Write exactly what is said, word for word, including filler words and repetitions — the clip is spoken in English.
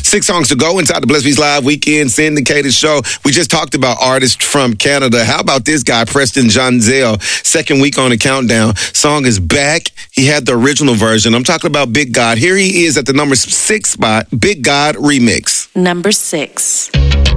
Six songs to go inside the Bless Beats Live Weekend syndicated show. We just talked about artists from Canada. How about this guy, Preston Jonzell? Second week on the countdown. Song is back. He had the original version. I'm talking about Big God. Here he is at the number six spot, Big God Remix. Number six.